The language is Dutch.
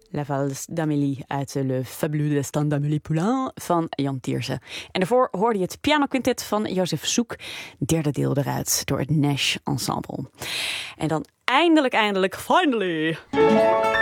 La Valse d'Amélie uit Le Fabuleux Destin d'Amélie Poulain van Jan Tiersen. En daarvoor hoorde je het pianoquintet van Joseph Soek. Derde deel eruit door het Nash Ensemble. En dan eindelijk, finally...